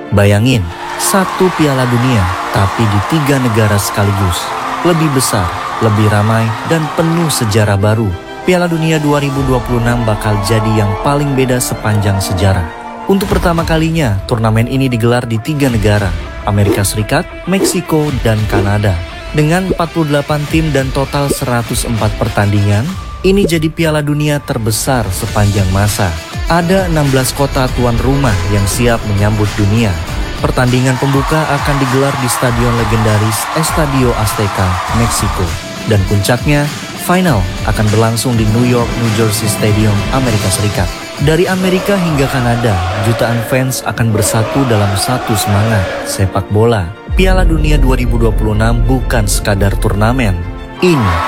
Bayangin, satu Piala Dunia tapi di 3 negara sekaligus. Lebih besar, lebih ramai, dan penuh sejarah baru. Piala Dunia 2026 bakal jadi yang paling beda sepanjang sejarah. Untuk pertama kalinya, turnamen ini digelar di 3 negara, Amerika Serikat, Meksiko, dan Kanada. Dengan 48 tim dan total 104 pertandingan, ini jadi Piala Dunia terbesar sepanjang masa. Ada 16 kota tuan rumah yang siap menyambut dunia. Pertandingan pembuka akan digelar di stadion legendaris Estadio Azteca, Meksiko. Dan puncaknya, final akan berlangsung di New York, New Jersey Stadium, Amerika Serikat. Dari Amerika hingga Kanada, jutaan fans akan bersatu dalam satu semangat, sepak bola. Piala Dunia 2026 bukan sekadar turnamen. Ini